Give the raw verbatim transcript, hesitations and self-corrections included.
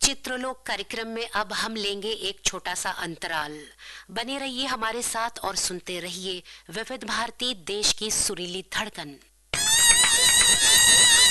चित्रलोक कार्यक्रम में अब हम लेंगे एक छोटा सा अंतराल। बने रहिए हमारे साथ और सुनते रहिए विविध भारती, देश की सुरीली धड़कन।